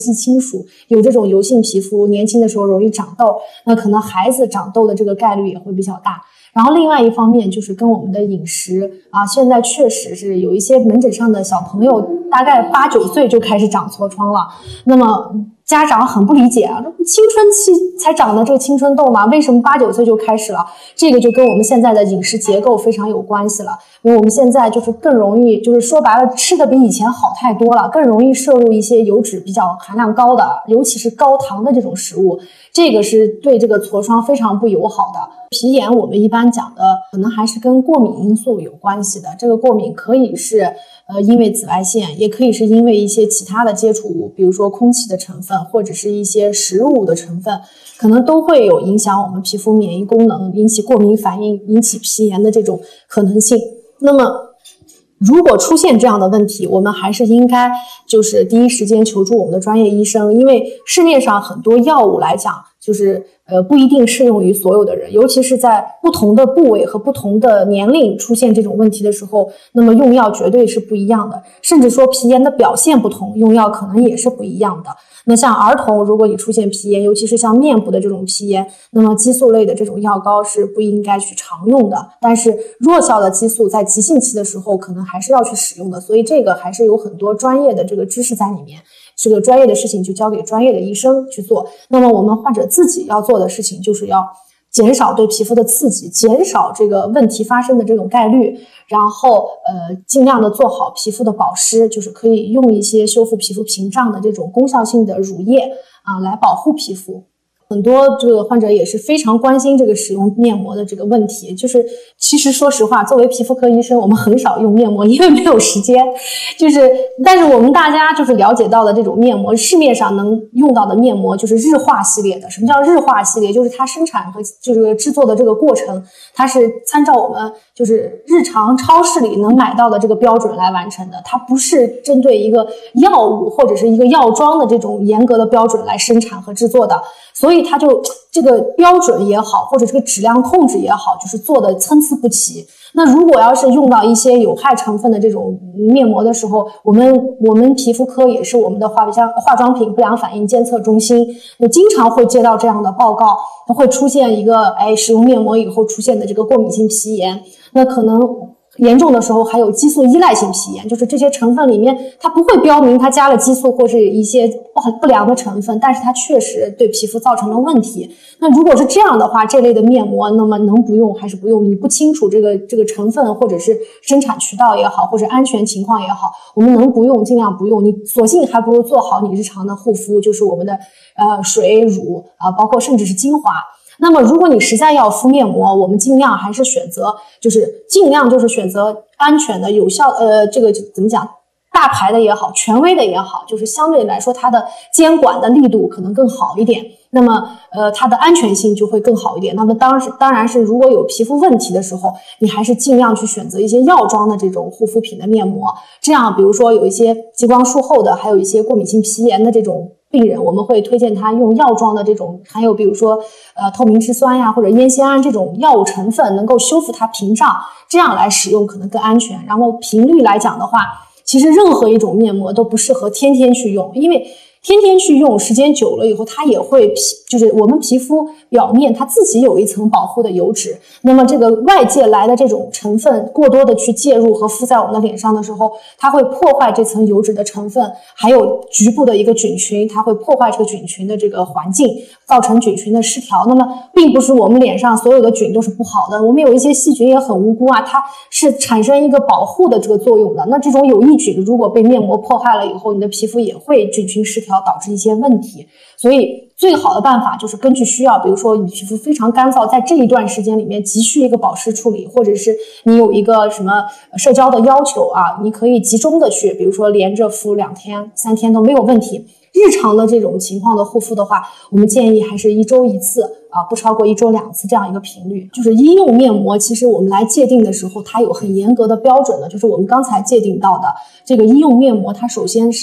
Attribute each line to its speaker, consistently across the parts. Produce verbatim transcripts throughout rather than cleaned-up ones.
Speaker 1: 系亲属有这种油性皮肤，年轻的时候容易长痘，那可能孩子长痘的这个概率也会比较大。然后另外一方面就是跟我们的饮食啊，现在确实是有一些门诊上的小朋友大概八九岁就开始长痤疮了，那么家长很不理解啊，青春期才长的这个青春痘嘛，为什么八九岁就开始了？这个就跟我们现在的饮食结构非常有关系了，因为我们现在就是更容易，就是说白了，吃的比以前好太多了，更容易摄入一些油脂比较含量高的，尤其是高糖的这种食物，这个是对这个痤疮非常不友好的。皮炎我们一般讲的可能还是跟过敏因素有关系的，这个过敏可以是呃因为紫外线，也可以是因为一些其他的接触物，比如说空气的成分或者是一些食物的成分，可能都会有影响我们皮肤免疫功能，引起过敏反应，引起皮炎的这种可能性。那么如果出现这样的问题，我们还是应该就是第一时间求助我们的专业医生，因为市面上很多药物来讲，就是呃不一定适用于所有的人，尤其是在不同的部位和不同的年龄出现这种问题的时候，那么用药绝对是不一样的，甚至说皮炎的表现不同，用药可能也是不一样的。那像儿童，如果你出现皮炎，尤其是像面部的这种皮炎，那么激素类的这种药膏是不应该去常用的，但是弱效的激素在急性期的时候可能还是要去使用的，所以这个还是有很多专业的这个知识在里面，这个专业的事情就交给专业的医生去做。那么我们患者自己要做的事情就是要减少对皮肤的刺激，减少这个问题发生的这种概率，然后呃尽量的做好皮肤的保湿，就是可以用一些修复皮肤屏障的这种功效性的乳液啊来保护皮肤。很多这个患者也是非常关心这个使用面膜的这个问题，就是其实说实话，作为皮肤科医生，我们很少用面膜，因为没有时间。就是但是我们大家就是了解到的这种面膜，市面上能用到的面膜就是日化系列的。什么叫日化系列？就是它生产和就是制作的这个过程，它是参照我们就是日常超市里能买到的这个标准来完成的，它不是针对一个药物或者是一个药妆的这种严格的标准来生产和制作的。所以它就这个标准也好，或者这个质量控制也好，就是做的参差不齐。那如果要是用到一些有害成分的这种面膜的时候，我们我们皮肤科也是我们的化化妆品不良反应监测中心，就经常会接到这样的报告，它会出现一个哎使用面膜以后出现的这个过敏性皮炎，那可能严重的时候还有激素依赖性皮炎，就是这些成分里面它不会标明它加了激素或是一些不良的成分，但是它确实对皮肤造成了问题。那如果是这样的话，这类的面膜那么能不用还是不用，你不清楚这个这个成分或者是生产渠道也好，或者安全情况也好，我们能不用尽量不用，你索性还不如做好你日常的护肤，就是我们的呃水乳啊、呃，包括甚至是精华。那么如果你实在要敷面膜，我们尽量还是选择就是尽量就是选择安全的有效呃这个怎么讲大牌的也好，权威的也好，就是相对来说它的监管的力度可能更好一点，那么呃它的安全性就会更好一点。那么当然当然是如果有皮肤问题的时候，你还是尽量去选择一些药妆的这种护肤品的面膜，这样比如说有一些激光术后的，还有一些过敏性皮炎的这种病人，我们会推荐他用药妆的这种，还有比如说呃透明质酸呀或者烟酰胺这种药物成分，能够修复它屏障，这样来使用可能更安全。然后频率来讲的话，其实任何一种面膜都不适合天天去用，因为天天去用时间久了以后，它也会皮就是我们皮肤表面它自己有一层保护的油脂，那么这个外界来的这种成分过多的去介入和敷在我们的脸上的时候，它会破坏这层油脂的成分，还有局部的一个菌群，它会破坏这个菌群的这个环境，造成菌群的失调。那么并不是我们脸上所有的菌都是不好的，我们有一些细菌也很无辜啊，它是产生一个保护的这个作用的。那这种有益菌如果被面膜破坏了以后，你的皮肤也会菌群失调，导致一些问题。所以最好的办法就是根据需要，比如说你皮肤非常干燥，在这一段时间里面急需一个保湿处理，或者是你有一个什么社交的要求啊，你可以集中的去，比如说连着敷两天三天都没有问题。日常的这种情况的护肤的话，我们建议还是一周一次啊，不超过一周两次这样一个频率。就是医用面膜，其实我们来界定的时候，它有很严格的标准的，就是我们刚才界定到的这个医用面膜，它首先是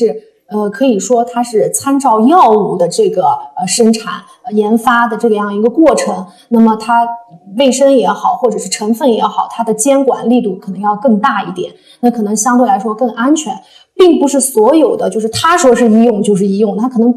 Speaker 1: 呃，可以说它是参照药物的这个呃生产、呃、研发的这个样一个过程，那么它卫生也好，或者是成分也好，它的监管力度可能要更大一点，那可能相对来说更安全，并不是所有的就是他说是医用就是医用，它可能